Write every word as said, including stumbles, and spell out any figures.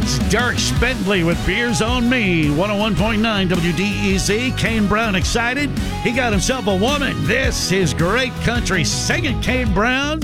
That's Dirk Bentley with Beers on Me. one oh one point nine W D E C. Kane Brown excited. He got himself a woman. This is great country singing, Kane Brown.